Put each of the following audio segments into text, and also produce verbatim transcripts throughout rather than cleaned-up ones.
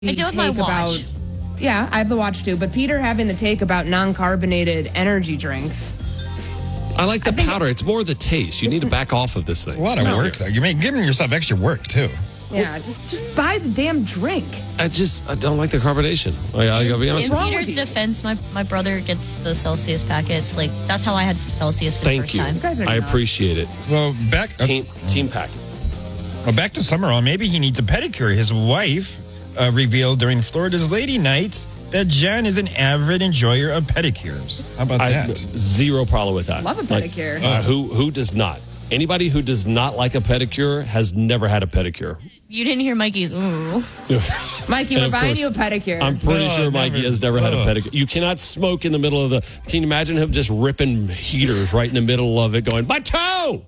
I do with my watch. About, yeah, I have the watch too. But Peter having the take about non-carbonated energy drinks. I like the I powder. It's more the taste. You need to back off of this thing. A lot of no. work, though. You're giving yourself extra work, too. Yeah, just just buy the damn drink. I just I don't like the carbonation. I, I gotta be honest. In Peter's defense, my, my brother gets the Celsius packets. Like that's how I had Celsius for Thank the first you. time. you guys are I nuts. Appreciate it. Well, back team uh, team pack. Well, back to Summerall. Maybe he needs a pedicure. His wife uh, revealed during Florida's Lady Night that Jen is an avid enjoyer of pedicures. How about I, that? Zero problem with that. Love a pedicure. Like, uh, who who does not? Anybody who does not like a pedicure has never had a pedicure. You didn't hear Mikey's ooh. Mikey, we're buying you a pedicure. I'm pretty oh, sure Mikey never, has never had oh. a pedicure. You cannot smoke in the middle of the... Can you imagine him just ripping heaters right in the middle of it going, my toe!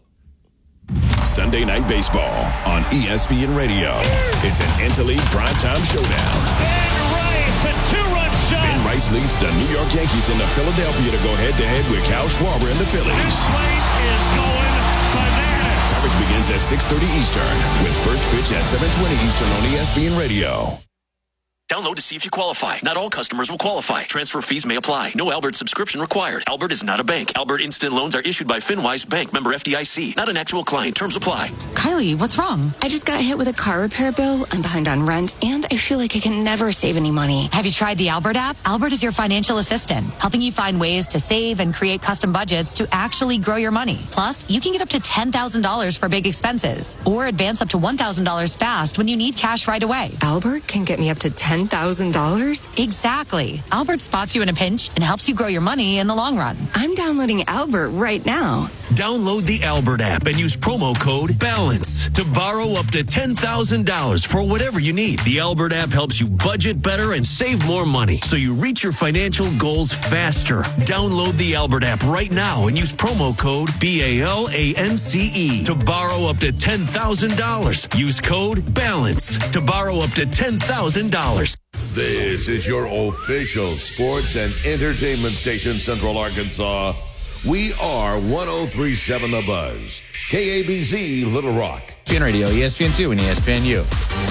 Sunday Night Baseball on E S P N Radio. It's an Interleague primetime showdown. Ben Rice, a two-run shot. Ben Rice leads the New York Yankees into Philadelphia to go head-to-head with Kyle Schwarber and the Phillies. This place is going bananas. Coverage begins at six thirty Eastern with first pitch at seven twenty Eastern on E S P N Radio. Download to see if you qualify. Not all customers will qualify. Transfer fees may apply. No Albert subscription required. Albert is not a bank. Albert Instant Loans are issued by FinWise Bank, member F D I C. Not an actual client. Terms apply. Kylie, what's wrong? I just got hit with a car repair bill. I'm behind on rent, and I feel like I can never save any money. Have you tried the Albert app? Albert is your financial assistant, helping you find ways to save and create custom budgets to actually grow your money. Plus, you can get up to ten thousand dollars for big expenses, or advance up to one thousand dollars fast when you need cash right away. Albert can get me up to ten thousand dollars? Exactly. Albert spots you in a pinch and helps you grow your money in the long run. I'm downloading Albert right now. Download the Albert app and use promo code BALANCE to borrow up to ten thousand dollars for whatever you need. The Albert app helps you budget better and save more money so you reach your financial goals faster. Download the Albert app right now and use promo code B A L A N C E to borrow up to ten thousand dollars. Use code BALANCE to borrow up to ten thousand dollars. This is your official sports and entertainment station, Central Arkansas. We are one oh three point seven The Buzz. K A B Z, Little Rock. E S P N Radio, E S P N two, and E S P N U.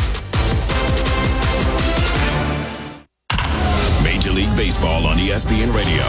Major League Baseball on E S P N Radio.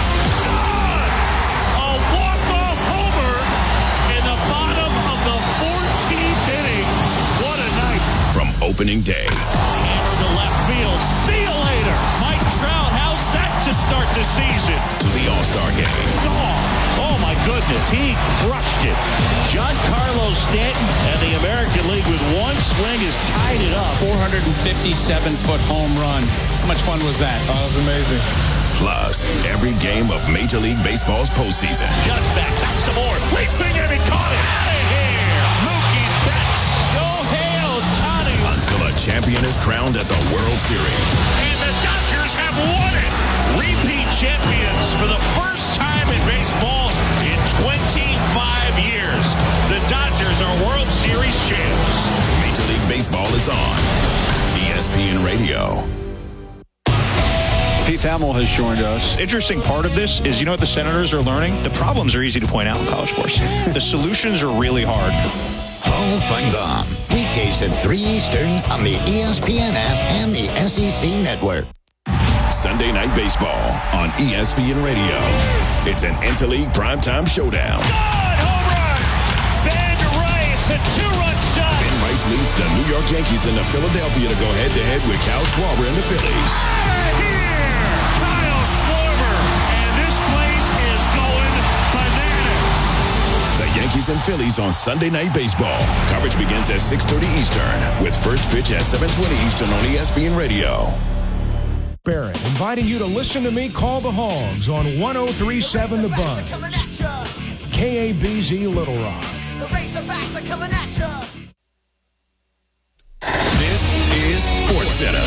A walk-off homer in the bottom of the fourteenth inning. What a night. From opening day. Hammer to left field. See you later. Mike Trout, how's that to start the season? To the All-Star game. Oh, oh my goodness, he crushed it. Giancarlo Stanton and the American League with one swing has tied it up. four hundred fifty-seven foot home run. How much fun was that? Oh, that was amazing. Plus, every game of Major League Baseball's postseason. Just back, back some more. Leaping and he caught it. Out of here. Mookie Betts. Shohei Ohtani. Until a champion is crowned at the World Series. And the Dodgers have won it. Repeat champions for the first time in baseball in twenty-five years. The Dodgers are World Series champs. Major League Baseball is on E S P N Radio. Pete Thamel has joined us. Interesting part of this is, you know what the Senators are learning? The problems are easy to point out in college sports. The solutions are really hard. Hall of Fun Gone. Weekdays at three Eastern on the E S P N app and the S E C Network. Sunday Night Baseball on E S P N Radio. It's an Interleague primetime showdown. Good home run! Ben Rice, a two-run shot. Ben Rice leads the New York Yankees into Philadelphia to go head-to-head with Kyle Schwarber and the Phillies. Out of here! Kyle Schwarber, and this place is going bananas. The Yankees and Phillies on Sunday Night Baseball. Coverage begins at six thirty Eastern with first pitch at seven twenty Eastern on E S P N Radio. Barrett inviting you to listen to me call the Hogs on one oh three point seven The Buzz. K A B Z Little Rock. The Razorbacks are coming at you. This is SportsCenter.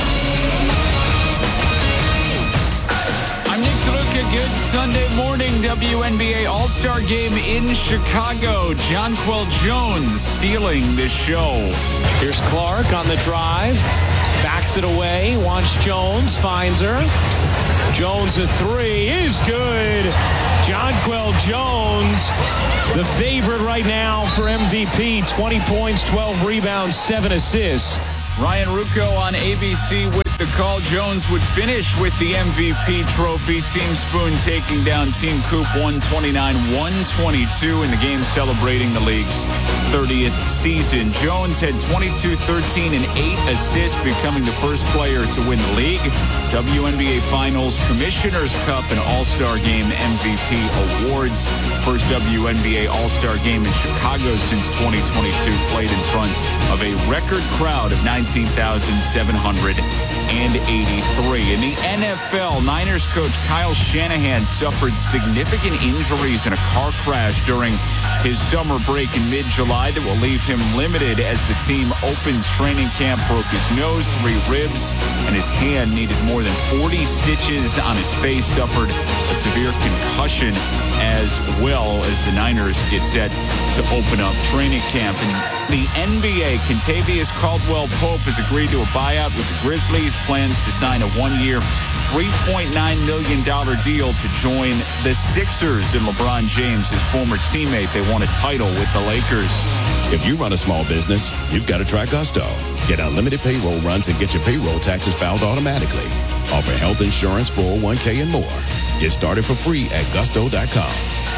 I'm Nick DeLuca. Good Sunday morning. W N B A All-Star Game in Chicago. Jonquel Jones stealing the show. Here's Clark on the drive. Backs it away. Wants Jones. Finds her. Jones, a three is good. Jonquel Jones, the favorite right now for M V P. twenty points, twelve rebounds, seven assists. Ryan Rucco on A B C with the call. Jones would finish with the M V P trophy. Team Spoon taking down Team Coop one twenty-nine one twenty-two in the game celebrating the league's thirtieth season. Jones had twenty-two, thirteen, and eight assists, becoming the first player to win the league, W N B A Finals, Commissioner's Cup, and All-Star Game M V P awards. First W N B A All-Star Game in Chicago since twenty twenty-two, played in front of a record crowd of nineteen thousand seven hundred eighty-three. In the N F L, Niners coach Kyle Shanahan suffered significant injuries in a car crash during his summer break in mid-July that will leave him limited as the team opens training camp. Broke his nose, three ribs, and his hand. Needed more than forty stitches on his face. Suffered a severe concussion as well as the Niners get set to open up training camp. And the N B A, Kentavious Caldwell-Pope has agreed to a buyout with the Grizzlies. Plans to sign a one-year, three point nine million dollars deal to join the Sixers. And LeBron James, his former teammate, they won a title with the Lakers. If you run a small business, you've got to try Gusto. Get unlimited payroll runs and get your payroll taxes filed automatically. Offer health insurance, four oh one k, and more. Get started for free at gusto dot com.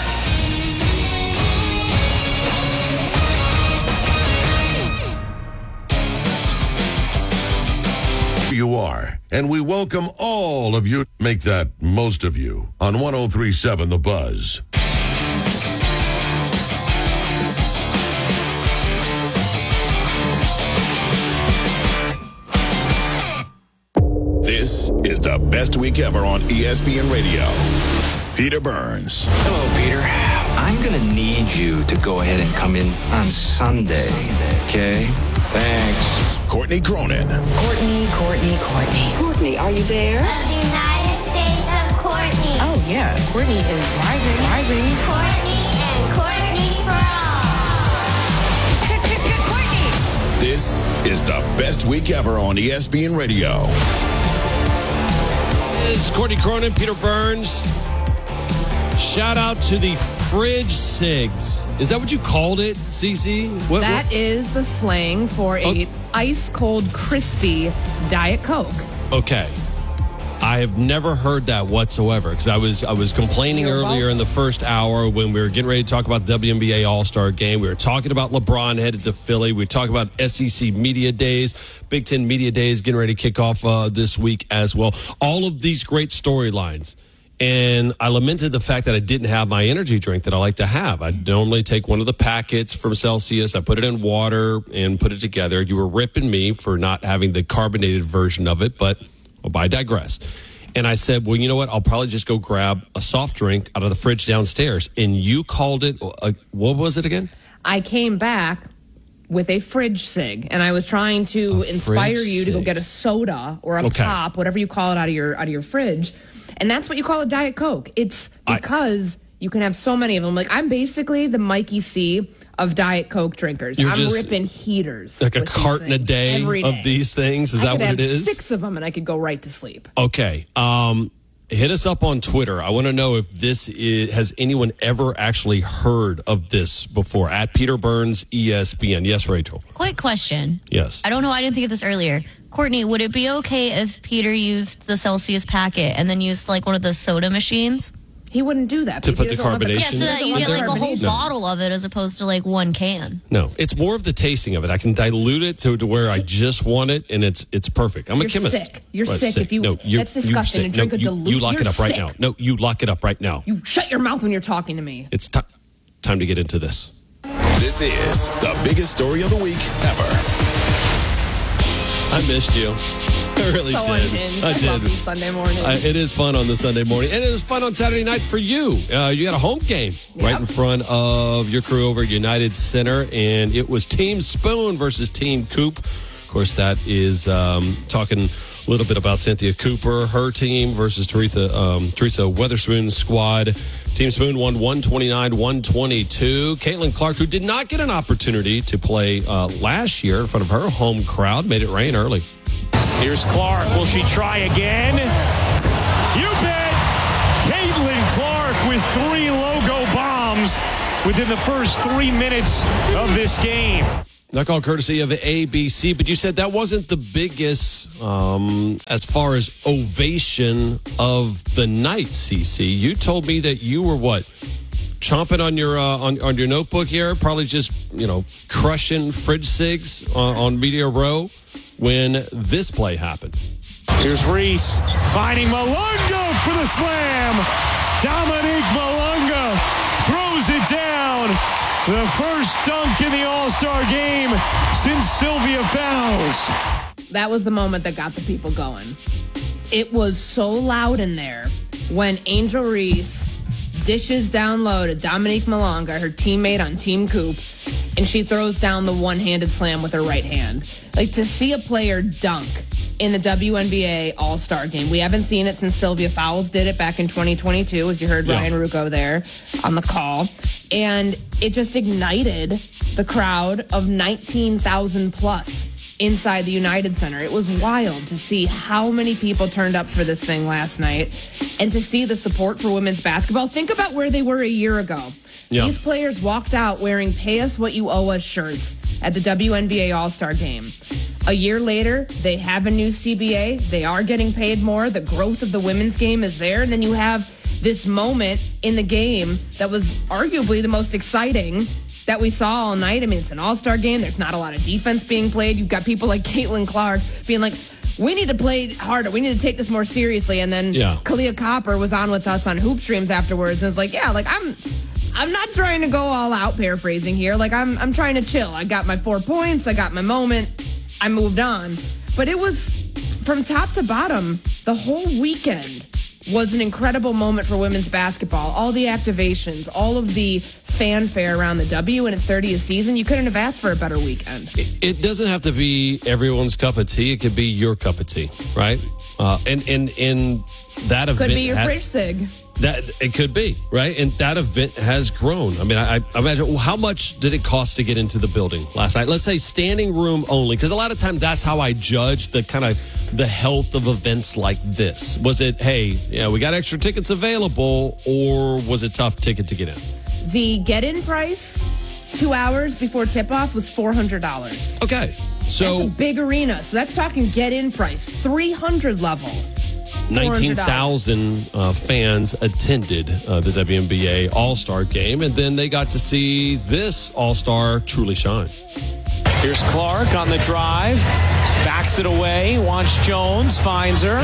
You are, and we welcome all of you. Make that most of you on one oh three point seven The Buzz. This is the best week ever on E S P N Radio. Peter Burns. Hello, Peter. I'm going to need you to go ahead and come in on Sunday, okay? Thanks. Courtney Cronin. Courtney, Courtney, Courtney. Courtney, are you there? Of the United States of Courtney. Oh, yeah. Courtney is driving, driving. Courtney and Courtney for all. Courtney. This is the best week ever on E S P N Radio. This is Courtney Cronin, Peter Burns. Shout out to the Fridge Sigs. Is that what you called it, Cece? What, That what? is the slang for a Oh. ice cold, crispy Diet Coke. Okay. I have never heard that whatsoever because I was I was complaining You're earlier welcome. in the first hour when we were getting ready to talk about the W N B A All-Star Game. We were talking about LeBron headed to Philly. We talked about S E C Media Days, Big Ten Media Days getting ready to kick off uh, this week as well. All of these great storylines. And I lamented the fact that I didn't have my energy drink that I like to have. I normally take one of the packets from Celsius. I put it in water and put it together. You were ripping me for not having the carbonated version of it, but well, I digress. And I said, well, you know what? I'll probably just go grab a soft drink out of the fridge downstairs. And you called it, uh, what was it again? I came back with a fridge sig, and I was trying to A inspire fridge you to go sig. get a soda or a Okay. pop, whatever you call it, out of your out of your fridge. And that's what you call a Diet Coke. It's because you can have so many of them. Like, I'm basically the Mikey C of Diet Coke drinkers. You're I'm just ripping heaters. Like a with these carton a things day every day. of these things? Is I that could what have it is? Six of them, and I could go right to sleep. Okay. Um, hit us up on Twitter. I want to know if this is, has anyone ever actually heard of this before? At Peter Burns, E S P N. Yes, Rachel. Quick question. Yes. I don't know. I didn't think of this earlier. Courtney, would it be okay if Peter used the Celsius packet and then used like one of the soda machines? He wouldn't do that. To because put he the doesn't want carbonation Yeah, so that he you doesn't get want like a the whole carbonation. bottle of it as opposed to like one can. No, it's more of the tasting of it. I can dilute it to, to where I just want it, and it's it's perfect. I'm You're a chemist. sick. You're What, sick if you- No, you're, that's disgusting you're to sick. drink no, a you, dilute- You lock it you're up right sick. now. No, you lock it up right now. You shut your mouth when you're talking to me. It's ti time to get into this. This is the biggest story of the week ever. I missed you. I really so did. unhinged. I I did. love these Sunday mornings. Uh, it is fun on the Sunday morning, and it is fun on Saturday night for you. Uh, you got a home game right in front of your crew over at United Center, and it was Team Spoon versus Team Coop. Of course, that is um, talking a little bit about Cynthia Cooper, her team versus Teresa um, Teresa Weatherspoon's squad. Team Spoon won one twenty-nine one twenty-two. Caitlin Clark, who did not get an opportunity to play uh, last year in front of her home crowd, made it rain early. Here's Clark. Will she try again? You bet. Caitlin Clark with three logo bombs within the first three minutes of this game. That call courtesy of A B C, but you said that wasn't the biggest um, as far as ovation of the night, Cece. You told me that you were what? Chomping on your uh, on, on your notebook here, probably just, you know, crushing fridge cigs on, on Media Row when this play happened. Here's Reese finding Malunga for the slam. Dominique Malunga throws it down. The first dunk in the All-Star game since Sylvia Fowles. That was the moment that got the people going. It was so loud in there when Angel Reese dishes down low to Dominique Malunga, her teammate on Team Coop, and she throws down the one-handed slam with her right hand. Like, to see a player dunk in the W N B A All-Star game. We haven't seen it since Sylvia Fowles did it back in twenty twenty-two, as you heard Yeah. Ryan Rucco there on the call. And it just ignited the crowd of nineteen thousand plus inside the United Center. It was wild to see how many people turned up for this thing last night and to see the support for women's basketball. Think about where they were a year ago. Yeah. These players walked out wearing Pay Us What You Owe Us shirts at the W N B A All-Star game. A year later, they have a new C B A. They are getting paid more. The growth of the women's game is there. And then you have this moment in the game that was arguably the most exciting that we saw all night. I mean, it's an all-star game. There's not a lot of defense being played. You've got people like Caitlin Clark being like, we need to play harder. We need to take this more seriously. And then Yeah. Kalia Copper was on with us on Hoop Streams afterwards and was like, yeah, like I'm I'm not trying to go all out, paraphrasing here. Like I'm I'm trying to chill. I got my four points. I got my moment. I moved on. But it was from top to bottom, the whole weekend was an incredible moment for women's basketball. All the activations, all of the fanfare around the W in its thirtieth season. You couldn't have asked for a better weekend. It doesn't have to be everyone's cup of tea. It could be your cup of tea, right? Uh, and and and that event Could be your has- fridge sig. That it could be, right? And that event has grown. I mean, I, I imagine, well, how much did it cost to get into the building last night? Let's say standing room only, because a lot of times that's how I judge the kind of the health of events like this. Was it, hey, yeah, we got extra tickets available, or was it tough ticket to get in? The get-in price, two hours before tip-off, was four hundred dollars. Okay, so That's a big arena. So that's talking get-in price, three hundred level. nineteen thousand uh, fans attended uh, the W N B A All-Star game, and then they got to see this All-Star truly shine. Here's Clark on the drive. Backs it away. Wants Jones. Finds her.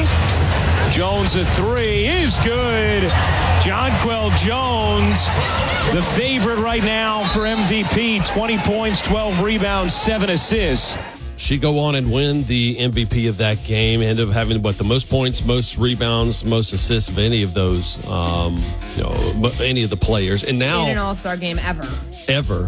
Jones a three is good. Jonquel Jones, the favorite right now for M V P. twenty points, twelve rebounds, seven assists. She go on and win the M V P of that game. Ended up having what the most points, most rebounds, most assists of any of those, um, you know, any of the players. And now In an all-star game ever. ever,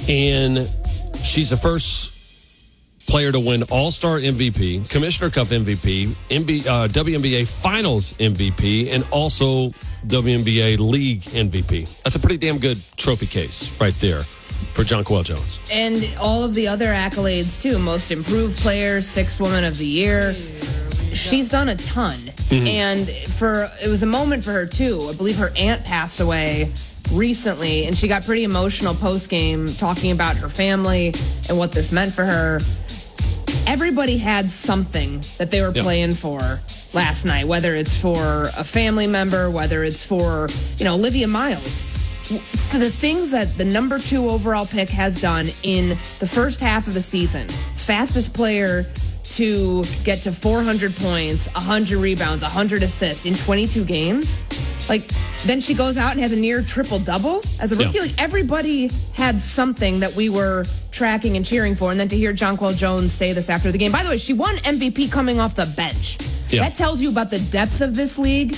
and she's the first player to win All-Star M V P, Commissioner Cup M V P, M B, uh, W N B A Finals M V P, and also W N B A League M V P. That's a pretty damn good trophy case right there for Jonquel Jones. And all of the other accolades, too. Most improved player, sixth woman of the year. She's done a ton. Mm-hmm. And for it was a moment for her, too. I believe her aunt passed away recently, and she got pretty emotional post-game talking about her family and what this meant for her. Everybody had something that they were Yeah. playing for last night, whether it's for a family member, whether it's for, you know, Olivia Miles. For the things that the number two overall pick has done in the first half of the season, fastest player to get to four hundred points, one hundred rebounds, one hundred assists in twenty-two games. Like, then she goes out and has a near triple-double as a rookie. Yeah. Like, everybody had something that we were tracking and cheering for. And then to hear Jonquel Jones say this after the game. By the way, she won M V P coming off the bench. Yeah. That tells you about the depth of this league.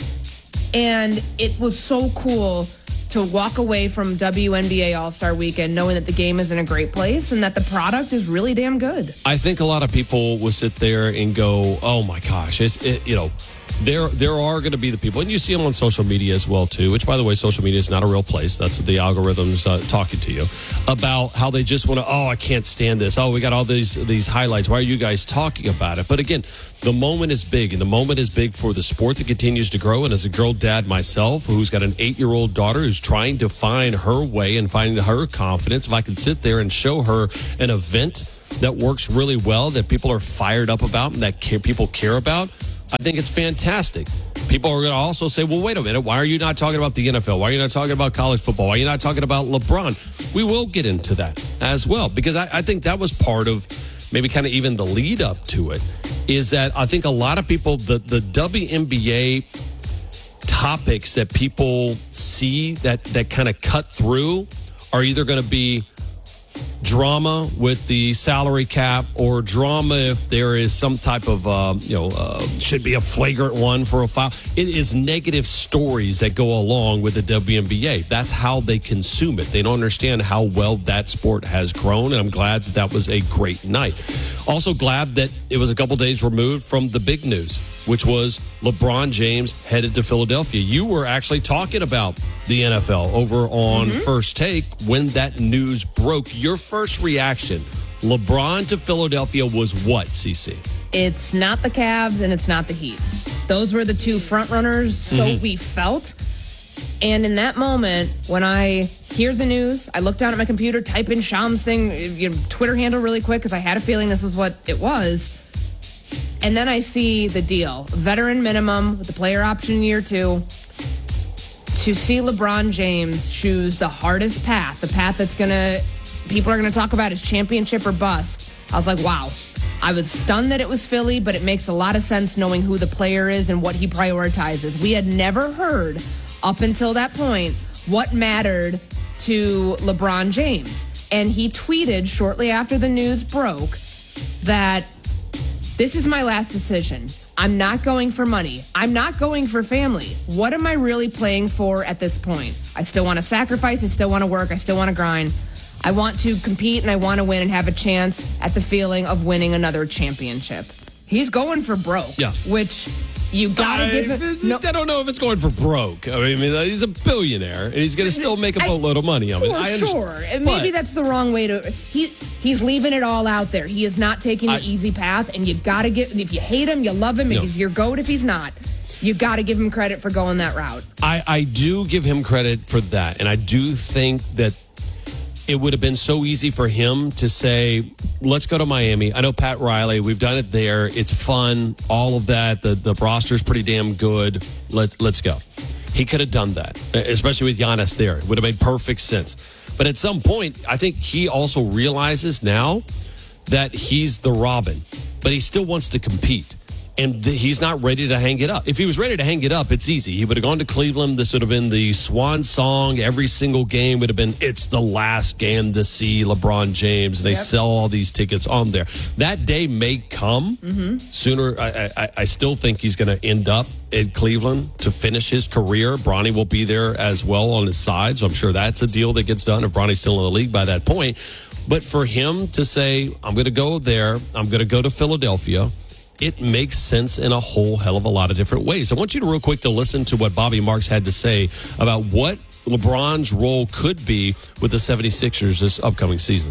And it was so cool to walk away from W N B A All-Star Weekend knowing that the game is in a great place and that the product is really damn good. I think a lot of people will sit there and go, "Oh my gosh, it's it, you know." There, there are going to be the people, and you see them on social media as well too. Which, by the way, social media is not a real place. That's the algorithms uh, talking to you about how they just want to. Oh, I can't stand this. Oh, we got all these these highlights. Why are you guys talking about it? But again, the moment is big, and the moment is big for the sport that continues to grow. And as a girl dad myself, who's got an eight-year-old daughter who's trying to find her way and finding her confidence, if I could sit there and show her an event that works really well, that people are fired up about and that care, people care about, I think it's fantastic. People are going to also say, well, wait a minute, why are you not talking about the N F L? Why are you not talking about college football? Why are you not talking about LeBron? We will get into that as well, because I, I think that was part of maybe kind of even the lead up to it, is that I think a lot of people, the, the W N B A topics that people see that, that kind of cut through are either going to be drama with the salary cap, or drama if there is some type of, uh, you know, uh, should be a flagrant one for a foul. It is negative stories that go along with the W N B A. That's how they consume it. They don't understand how well that sport has grown, and I'm glad that that was a great night. Also glad that it was a couple days removed from the big news, which was LeBron James headed to Philadelphia. You were actually talking about the N F L over on mm-hmm. First Take when that news broke. Your first reaction, LeBron to Philadelphia, was what, Cece? It's not the Cavs and it's not the Heat. Those were the two front runners, so mm-hmm. we felt. And in that moment, when I hear the news, I look down at my computer, type in Sham's thing, your Twitter handle really quick, because I had a feeling this was what it was. And then I see the deal. Veteran minimum with the player option in year two. To see LeBron James choose the hardest path, the path that's going to, people are going to talk about as championship or bust. I was like, wow. I was stunned that it was Philly, but it makes a lot of sense knowing who the player is and what he prioritizes. We had never heard up until that point what mattered to LeBron James. And he tweeted shortly after the news broke that this is my last decision. I'm not going for money. I'm not going for family. What am I really playing for at this point? I still want to sacrifice. I still want to work. I still want to grind. I want to compete and I want to win and have a chance at the feeling of winning another championship. He's going for broke. Yeah. Which you got to give him. No, I don't know if it's going for broke. I mean, he's a billionaire and he's going to still make a boatload of money. I mean, for I understand. sure. And maybe that's the wrong way to. He He's leaving it all out there. He is not taking the I, easy path, and you got to get. If you hate him, you love him. If no. he's your goat, if he's not, you got to give him credit for going that route. I, I do give him credit for that, and I do think that it would have been so easy for him to say, let's go to Miami. I know Pat Riley. We've done it there. It's fun. All of that. The the roster's pretty damn good. Let's let's go. He could have done that, especially with Giannis there. It would have made perfect sense. But at some point, I think he also realizes now that he's the Robin, but he still wants to compete. And th- he's not ready to hang it up. If he was ready to hang it up, it's easy. He would have gone to Cleveland. This would have been the swan song. Every single game would have been, it's the last game to see LeBron James. They yep. sell all these tickets on there. That day may come mm-hmm. sooner. I, I, I still think he's going to end up in Cleveland to finish his career. Bronny will be there as well on his side. So I'm sure that's a deal that gets done if Bronny's still in the league by that point. But for him to say, I'm going to go there, I'm going to go to Philadelphia, it makes sense in a whole hell of a lot of different ways. I want you to real quick to listen to what Bobby Marks had to say about what LeBron's role could be with the seventy-sixers this upcoming season.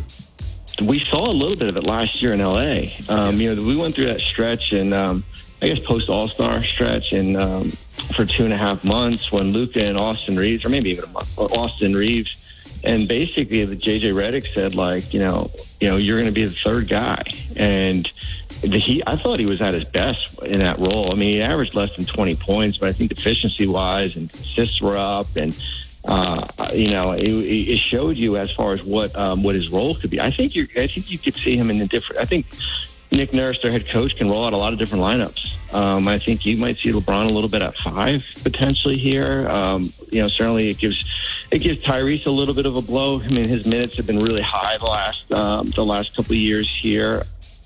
We saw a little bit of it last year in L A. Um, you know, we went through that stretch and um, I guess post All-Star stretch and um, for two and a half months when Luka and Austin Reeves, or maybe even a month, Austin Reeves, and basically the J J Redick said, like, you know, you know, you're going to be the third guy. And He, I thought he was at his best in that role. I mean, he averaged less than twenty points, but I think efficiency-wise and assists were up, and uh, you know, it, it showed you as far as what um, what his role could be. I think you, I think you could see him in a different. I think Nick Nurse, their head coach, can roll out a lot of different lineups. Um, I think you might see LeBron a little bit at five potentially here. Um, you know, certainly it gives it gives Tyrese a little bit of a blow. I mean, his minutes have been really high the last um, the last couple of years here.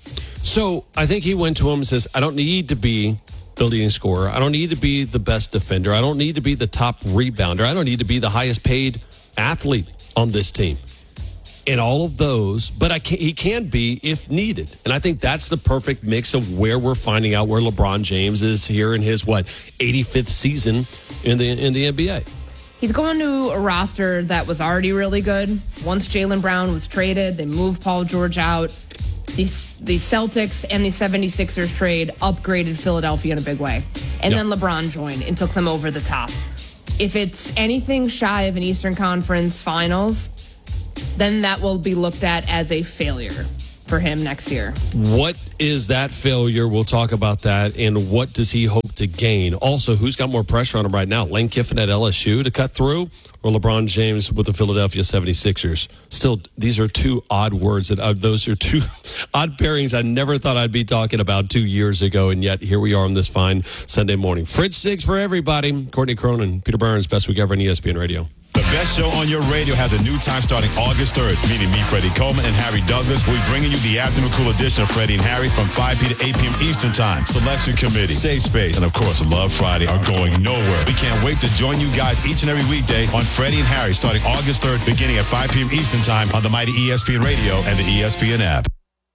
So I think he went to him and says, I don't need to be the leading scorer. I don't need to be the best defender. I don't need to be the top rebounder. I don't need to be the highest paid athlete on this team. In all of those, but I can, he can be if needed. And I think that's the perfect mix of where we're finding out where LeBron James is here in his, what, eighty-fifth season in the in the N B A. He's going to a roster that was already really good. Once Jaylen Brown was traded, they moved Paul George out. The, the Celtics and the seventy-sixers trade upgraded Philadelphia in a big way. And yep. then LeBron joined and took them over the top. If it's anything shy of an Eastern Conference Finals, then that will be looked at as a failure for him next year. What is that failure? We'll talk about that. And what does he hope to gain? Also, who's got more pressure on him right now? Lane Kiffin at L S U to cut through, or LeBron James with the Philadelphia seventy-sixers? Still, these are two odd words. That uh, Those are two odd pairings I never thought I'd be talking about two years ago. And yet here we are on this fine Sunday morning. Fridge Six for everybody. Courtney Cronin, Peter Burns, best week ever on E S P N Radio. The best show on your radio has a new time starting August third, meaning me, Freddie Coleman, and Harry Douglas. We'll be bringing you the afternoon cool edition of Freddie and Harry from five p.m. to eight p.m. Eastern Time. Selection Committee, Safe Space, and of course, Love Friday are going nowhere. We can't wait to join you guys each and every weekday on Freddie and Harry starting August third, beginning at five p.m. Eastern Time on the mighty E S P N Radio and the E S P N app.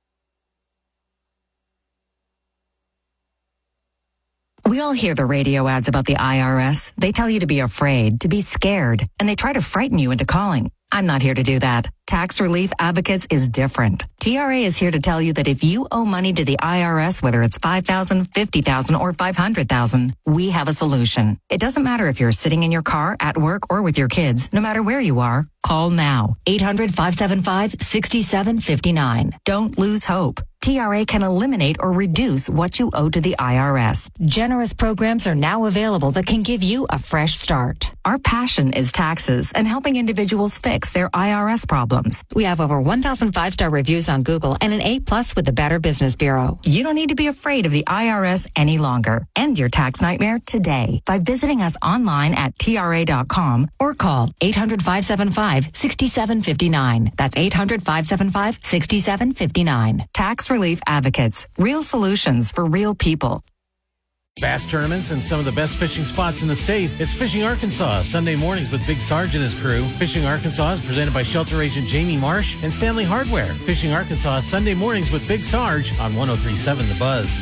We all hear the radio ads about the I R S. They tell you to be afraid, to be scared, and they try to frighten you into calling. I'm not here to do that. Tax Relief Advocates is different. T R A is here to tell you that if you owe money to the I R S, whether it's five thousand dollars, fifty thousand dollars, or five hundred thousand dollars, we have a solution. It doesn't matter if you're sitting in your car, at work, or with your kids. No matter where you are, call now. eight hundred, five seven five, six seven five nine. Don't lose hope. T R A can eliminate or reduce what you owe to the I R S. Generous programs are now available that can give you a fresh start. Our passion is taxes and helping individuals fix their I R S problems. We have over one thousand five-star reviews on Google and an A plus with the Better Business Bureau. You don't need to be afraid of the I R S any longer. End your tax nightmare today by visiting us online at T R A dot com or call eight hundred, five seven five, six seven five nine. That's eight hundred, five seven five, six seven five nine. Tax Relief Advocates. Real solutions for real people. Bass tournaments and some of the best fishing spots in the state. It's Fishing Arkansas, Sunday mornings with Big Sarge and his crew. Fishing Arkansas is presented by Shelter Agent Jamie Marsh and Stanley Hardware. Fishing Arkansas, Sunday mornings with Big Sarge on one oh three point seven The Buzz.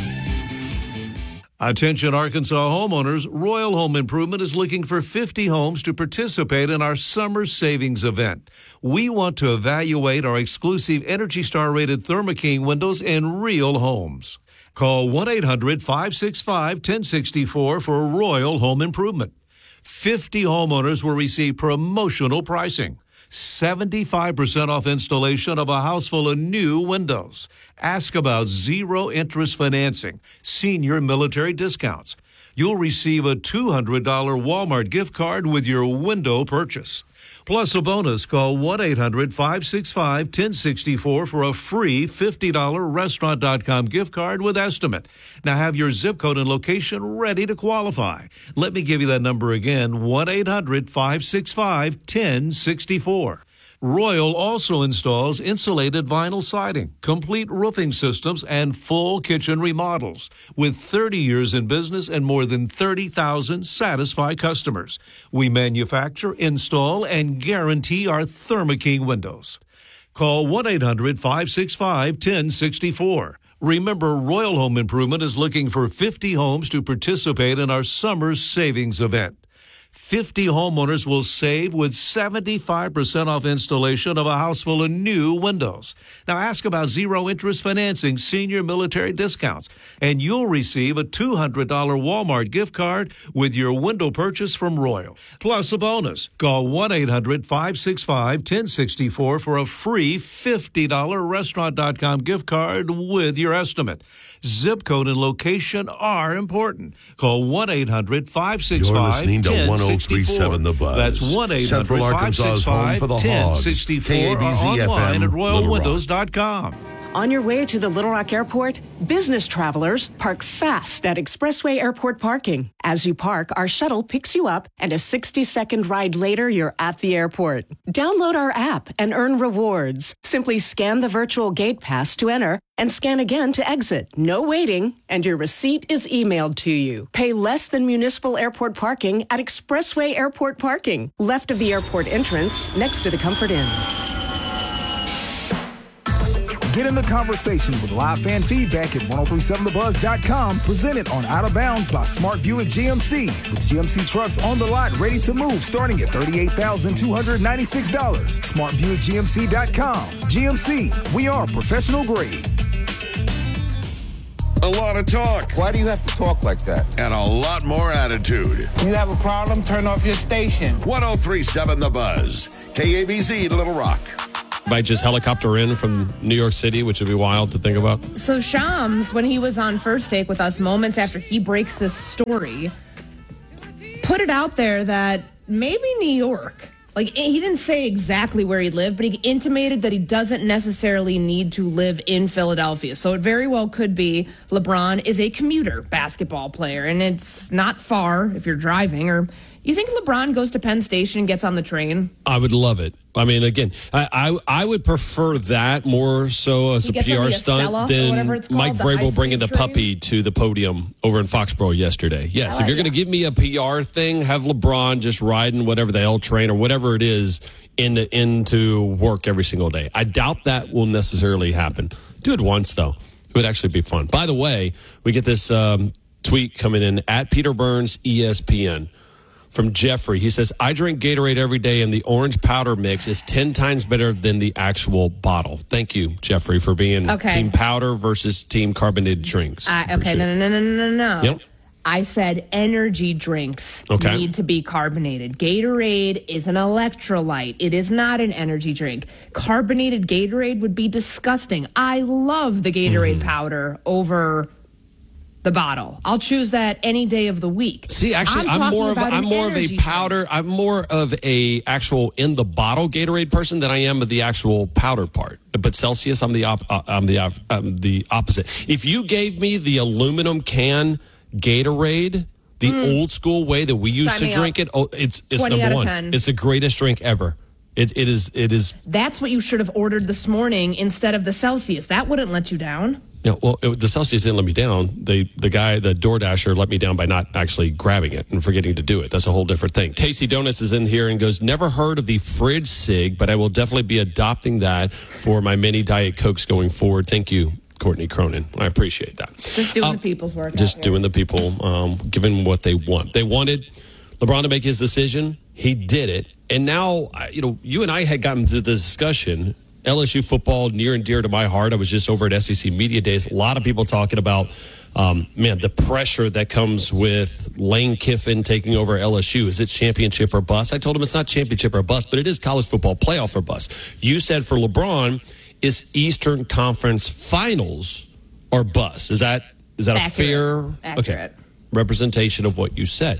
Attention Arkansas homeowners, Royal Home Improvement is looking for fifty homes to participate in our summer savings event. We want to evaluate our exclusive Energy Star rated Thermo King windows in real homes. Call one eight hundred, five six five, one oh six four for Royal Home Improvement. fifty homeowners will receive promotional pricing. seventy-five percent off installation of a house full of new windows. Ask about zero interest financing, senior military discounts. You'll receive a two hundred dollars Walmart gift card with your window purchase. Plus a bonus, call one eight hundred, five six five, one oh six four for a free fifty dollars restaurant dot com gift card with estimate. Now have your zip code and location ready to qualify. Let me give you that number again, one eight hundred, five six five, one oh six four. Royal also installs insulated vinyl siding, complete roofing systems, and full kitchen remodels. With thirty years in business and more than thirty thousand satisfied customers, we manufacture, install, and guarantee our Thermo King windows. Call one eight hundred, five six five, one oh six four. Remember, Royal Home Improvement is looking for fifty homes to participate in our summer savings event. fifty homeowners will save with seventy-five percent off installation of a house full of new windows. Now ask about zero interest financing, senior military discounts, and you'll receive a two hundred dollars Walmart gift card with your window purchase from Royal. Plus a bonus. Call one eight hundred, five six five, one oh six four for a free fifty dollars restaurant dot com gift card with your estimate. Zip code and location are important. Call one eight hundred, five six five, one oh six four. You're listening to one oh three point seven The Buzz. That's one eight hundred, five six five, one oh six four or online at royal windows dot com. On your way to the Little Rock Airport, business travelers park fast at Expressway Airport parking. As you park, our shuttle picks you up, and a sixty-second ride later, you're at the airport. Download our app and earn rewards. Simply scan the virtual gate pass to enter and scan again to exit. No waiting, and your receipt is emailed to you. Pay less than municipal airport parking at Expressway Airport parking, left of the airport entrance, next to the Comfort Inn. Get in the conversation with live fan feedback at ten thirty-seven the buzz dot com, presented on Out of Bounds by Smart Buick G M C. With G M C trucks on the lot ready to move starting at thirty-eight thousand two hundred ninety-six dollars. smart buick g m c dot com. G M C, we are professional grade. A lot of talk. Why do you have to talk like that? And a lot more attitude. You have a problem? Turn off your station. ten thirty-seven The Buzz. K A B Z, Little Rock. might just helicopter in from New York City, which would be wild to think about. So Shams, when he was on First Take with us moments after he breaks this story, put it out there that maybe New York, like he didn't say exactly where he lived, but he intimated that he doesn't necessarily need to live in Philadelphia. So it very well could be LeBron is a commuter basketball player, and it's not far if you're driving. Or you think LeBron goes to Penn Station and gets on the train? I would love it. I mean, again, I I, I would prefer that more so as He a gets P on vrr the stunt Acela, or than whatever it's called, Mike the Vrabel bringing the high-speed train. puppy to the podium over in Foxborough yesterday. Yes, I if you're like going to give me a P R thing, have LeBron just riding whatever the L train or whatever it is into, into work every single day. I doubt that will necessarily happen. Do it once, though. It would actually be fun. By the way, we get this um, tweet coming in at Peter Burns, E S P N. From Jeffrey. He says, I drink Gatorade every day, and the orange powder mix is ten times better than the actual bottle. Thank you, Jeffrey, for being Okay. team powder versus team carbonated drinks. I, okay, Appreciate no, it. no, no, no, no, no. Yep. I said energy drinks Okay. need to be carbonated. Gatorade is an electrolyte. It is not an energy drink. Carbonated Gatorade would be disgusting. I love the Gatorade Mm-hmm. powder over the bottle. I'll choose that any day of the week. See, actually, I'm, talking more of a, about I'm an more of a energy powder. I'm more of a actual in the bottle Gatorade person than I am of the actual powder part. But Celsius, I'm the op, uh, I'm the op, I'm the opposite. If you gave me the aluminum can Gatorade, the Mm. old school way that we used Sign to me drink up. it, oh, it's it's twenty number out of one. ten. It's the greatest drink ever. It it is it is. That's what you should have ordered this morning instead of the Celsius. That wouldn't let you down. Yeah, well, it, the Celsius didn't let me down. They, the guy, the DoorDasher, let me down by not actually grabbing it and forgetting to do it. That's a whole different thing. Tasty Donuts is in here and goes, never heard of the fridge sig, but I will definitely be adopting that for my mini Diet Cokes going forward. Thank you, Courtney Cronin. I appreciate that. Just doing Uh, the people's work. Just out here. doing the people, um, giving what they want. They wanted LeBron to make his decision. He did it. And now, I- you know, you and I had gotten to the discussion. L S U football, near and dear to my heart. I was just over at S E C Media Days. A lot of people talking about, um, man, the pressure that comes with Lane Kiffin taking over L S U. Is it championship or bust? I told him it's not championship or bust, but it is college football playoff or bust. You said for LeBron, is Eastern Conference Finals or bust? Is that is that Accurate. a fair Accurate. okay representation of what you said?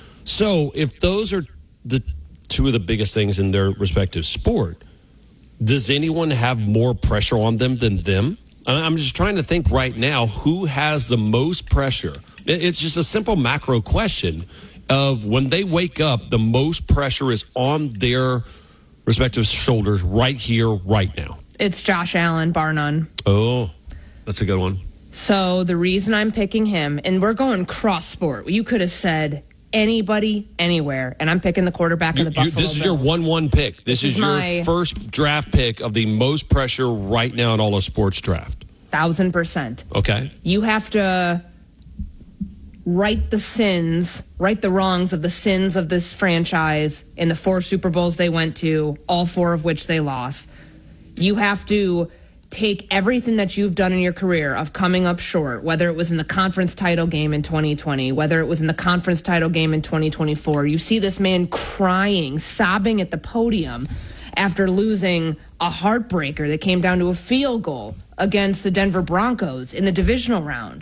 So if those are the two of the biggest things in their respective sport, does anyone have more pressure on them than them? I- I'm just trying to think right now who has the most pressure. It- It's just a simple macro question of when they wake up, the most pressure is on their respective shoulders right here, right now. It's Josh Allen, bar none. Oh, that's a good one. So the reason I'm picking him, and we're going cross sport. You could have said anybody, anywhere, and I'm picking the quarterback You- of the you- Buffalo this is your Bills. one one pick. This, This is, is your my- first draft pick of the most pressure right now in all of sports draft. Thousand percent. Okay. You have to right the sins, right the wrongs of the sins of this franchise in the four Super Bowls they went to, all four of which they lost. You have to take everything that you've done in your career of coming up short, whether it was in the conference title game in twenty twenty, whether it was in the conference title game in twenty twenty-four. You see this man crying, sobbing at the podium after losing a heartbreaker that came down to a field goal against the Denver Broncos in the divisional round.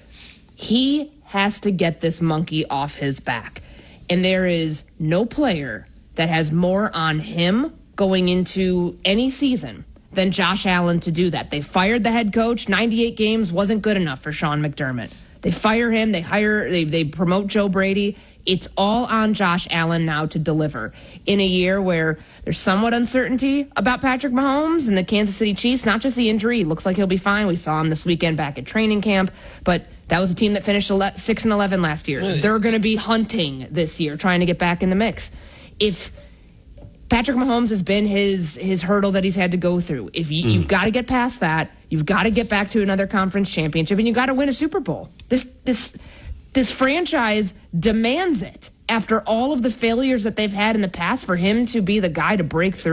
He has to get this monkey off his back. And there is no player that has more on him going into any season than Josh Allen to do that. They fired the head coach. ninety-eight games wasn't good enough for Sean McDermott. They fire him. They hire, they, they promote Joe Brady. It's all on Josh Allen now to deliver in a year where there's somewhat uncertainty about Patrick Mahomes and the Kansas City Chiefs, not just the injury. He looks like he'll be fine. We saw him this weekend back at training camp, but that was a team that finished six and eleven last year. They're going to be hunting this year, trying to get back in the mix. If Patrick Mahomes has been his his hurdle that he's had to go through, if you, Mm. you've got to get past that, you've got to get back to another conference championship, and you got to win a Super Bowl. This this this franchise demands it. After all of the failures that they've had in the past, for him to be the guy to break through,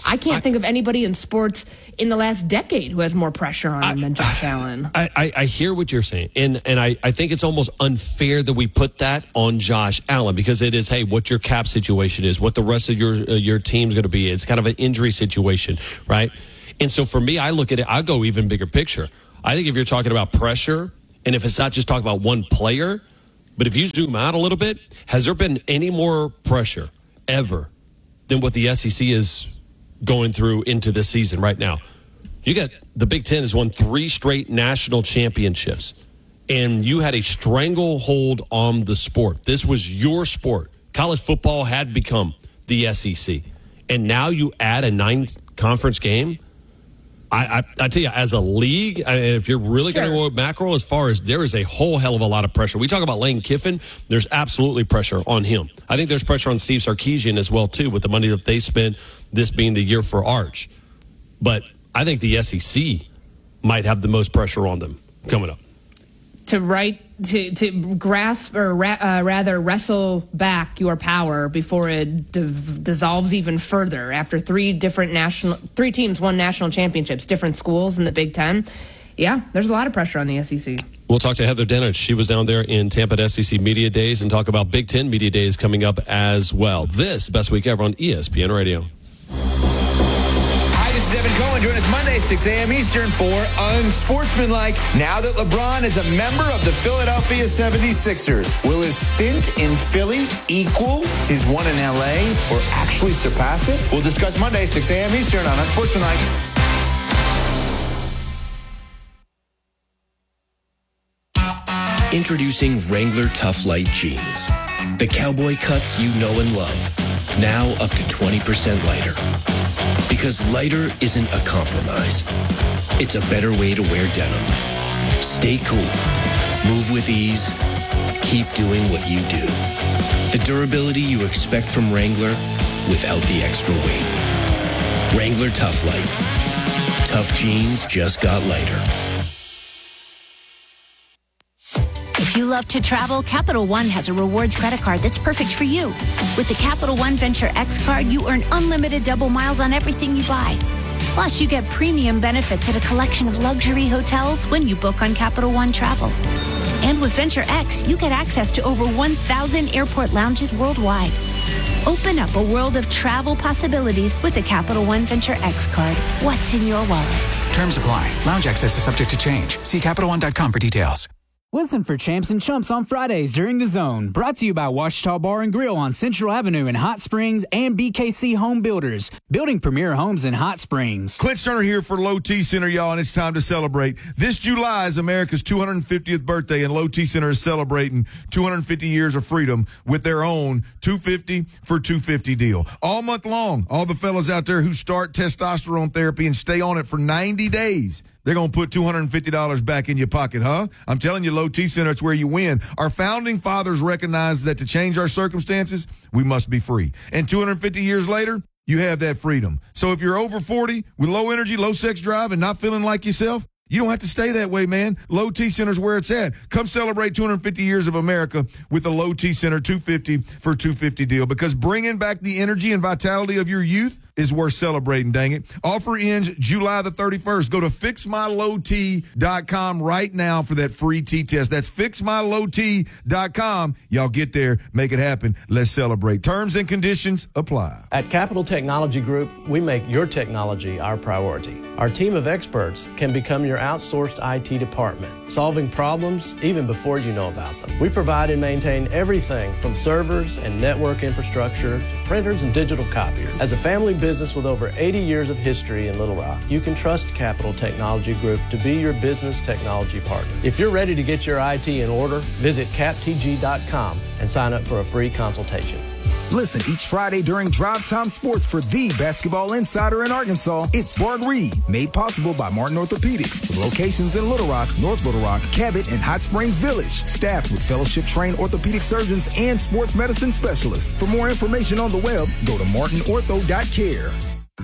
I can't I, think of anybody in sports in the last decade who has more pressure on I, him than Josh Allen. I, I, I hear what you're saying, and and I, I think it's almost unfair that we put that on Josh Allen because it is, hey, what your cap situation is, what the rest of your uh, your team's going to be. It's kind of an injury situation, right? And so for me, I look at it, I go even bigger picture. I think if you're talking about pressure, and if it's not just talking about one player, but if you zoom out a little bit, has there been any more pressure ever than what the S E C is going through into this season right now? You got the Big Ten has won three straight national championships, and you had a stranglehold on the sport. This was your sport. College football had become the S E C, and now you add a nine-conference game. I, I, I tell you, as a league, I, if you're really sure. going to go macro, as far as there is a whole hell of a lot of pressure. We talk about Lane Kiffin. There's absolutely pressure on him. I think there's pressure on Steve Sarkisian as well, too, with the money that they spent, this being the year for Arch. But I think the S E C might have the most pressure on them coming up. To right to to grasp or ra- uh, rather wrestle back your power before it div- dissolves even further. After three different national, three teams won national championships, different schools in the Big Ten. Yeah, there's a lot of pressure on the S E C. We'll talk to Heather Dinich. She was down there in Tampa at S E C Media Days and talk about Big Ten Media Days coming up as well. This Best Week Ever on E S P N Radio. This is Evan Cohen. Join us Monday, six a.m. Eastern for Unsportsmanlike. Now that LeBron is a member of the Philadelphia seventy-sixers, will his stint in Philly equal his one in L A or actually surpass it? We'll discuss Monday, six a.m. Eastern on Unsportsmanlike. Introducing Wrangler Tough Light Jeans. The cowboy cuts you know and love. Now up to twenty percent lighter. Because lighter isn't a compromise. It's a better way to wear denim. Stay cool. Move with ease. Keep doing what you do. The durability you expect from Wrangler without the extra weight. Wrangler Tough Light. Tough jeans just got lighter. If you love to travel, Capital One has a rewards credit card that's perfect for you. With the Capital One Venture X card, you earn unlimited double miles on everything you buy. Plus, you get premium benefits at a collection of luxury hotels when you book on Capital One Travel. And with Venture X, you get access to over one thousand airport lounges worldwide. Open up a world of travel possibilities with the Capital One Venture X card. What's in your wallet? Terms apply. Lounge access is subject to change. See Capital One dot com for details. Listen for Champs and Chumps on Fridays during The Zone. Brought to you by Ouachita Bar and Grill on Central Avenue in Hot Springs and B K C Home Builders, building premier homes in Hot Springs. Clint Turner here for Low T Center, y'all, and it's time to celebrate. This July is America's two hundred fiftieth birthday, and Low T Center is celebrating two hundred fifty years of freedom with their own two fifty for two fifty deal. All month long, all the fellas out there who start testosterone therapy and stay on it for ninety days, they're going to put two hundred fifty dollars back in your pocket, huh? I'm telling you, Low T Center, it's where you win. Our founding fathers recognized that to change our circumstances, we must be free. And two hundred fifty years later, you have that freedom. So if you're over forty with low energy, low sex drive, and not feeling like yourself, you don't have to stay that way, man. Low T Center's where it's at. Come celebrate two hundred fifty years of America with the Low T Center two fifty for two fifty deal, because bringing back the energy and vitality of your youth is worth celebrating, dang it. Offer ends July the thirty-first. Go to fix my low t dot com right now for that free T test. That's fix my low t dot com. Y'all get there, make it happen. Let's celebrate. Terms and conditions apply. At Capital Technology Group, we make your technology our priority. Our team of experts can become your outsourced I T department, solving problems even before you know about them. We provide and maintain everything from servers and network infrastructure to printers and digital copiers. As a family business with over eighty years of history in Little Rock, you can trust Capital Technology Group to be your business technology partner. If you're ready to get your I T in order, visit cap t g dot com and sign up for a free consultation. Listen each Friday during Drive Time Sports for the basketball insider in Arkansas. It's Bart Reed, made possible by Martin Orthopedics, with locations in Little Rock, North Little Rock, Cabot, and Hot Springs Village. Staffed with fellowship-trained orthopedic surgeons and sports medicine specialists. For more information on the web, go to martin ortho dot care.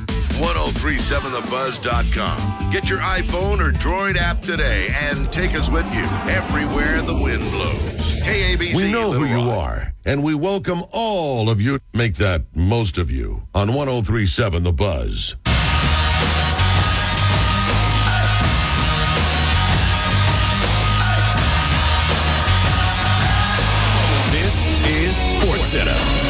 ten thirty-seven the buzz dot com. Get your iPhone or Droid app today and take us with you everywhere the wind blows. K A B Z. We know who you are, and we welcome all of you. Make that most of you on one oh three point seven The Buzz. This is SportsCenter.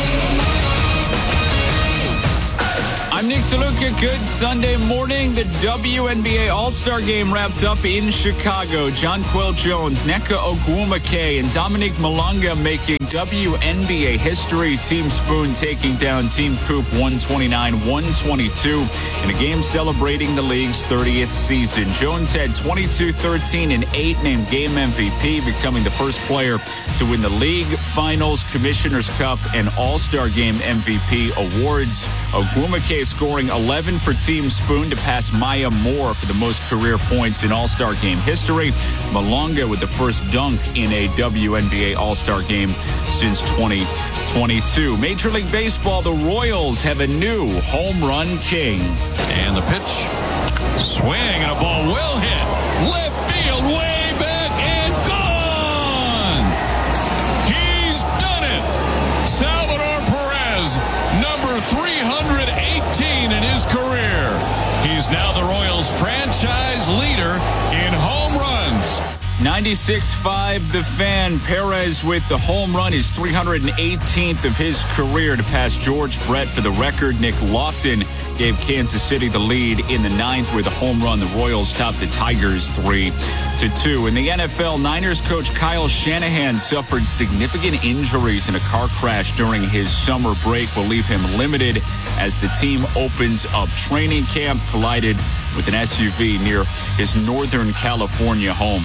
I'm Nick DeLuca. Good Sunday morning. The W N B A All-Star Game wrapped up in Chicago. Jonquel Jones, Nneka Ogwumike, and Dominic Malonga making W N B A history. Team Spoon taking down Team Coop one twenty-nine one twenty-two in a game celebrating the league's thirtieth season. Jones had twenty-two, thirteen, and eight, named Game M V P, becoming the first player to win the League Finals, Commissioner's Cup, and All-Star Game M V P awards. Ogwumike scoring eleven for Team Spoon to pass Maya Moore for the most career points in All-Star Game history. Malonga with the first dunk in a W N B A All-Star Game since twenty twenty-two. Major League Baseball, the Royals have a new home run king. And the pitch, swing, and a ball will hit. Left field, way back, and gone! He's done it! Salvador Perez, number three hundred eighteen in his career. He's now the Royals franchise leader in home runs. ninety-six five The Fan. Perez with the home run, his three hundred eighteenth of his career to pass George Brett for the record. Nick Lofton gave Kansas City the lead in the ninth with a home run. The Royals topped the Tigers three to two. In the N F L, Niners coach Kyle Shanahan suffered significant injuries in a car crash during his summer break, will leave him limited as the team opens up training camp. Collided with an S U V near his Northern California home.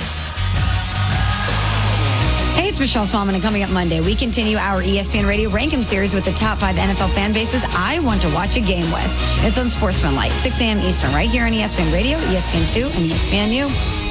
Hey, it's Michelle Smallman, and coming up Monday, we continue our E S P N Radio Rankem series with the top five N F L fan bases I want to watch a game with. It's on Sportsmanlike, six a.m. Eastern, right here on E S P N Radio, E S P N two, and E S P N U.